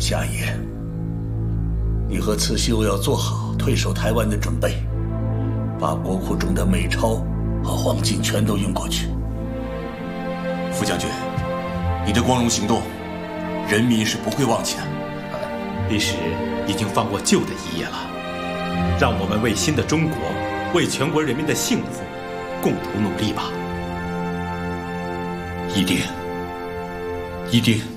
家业，你和慈禧要做好退守台湾的准备，把国库中的美钞和黄金全都运过去。 副将军，你的光荣行动，人民是不会忘记的。 历史已经放过旧的一页了，让我们为新的中国，为全国人民的幸福，共同努力吧。 一定，一定。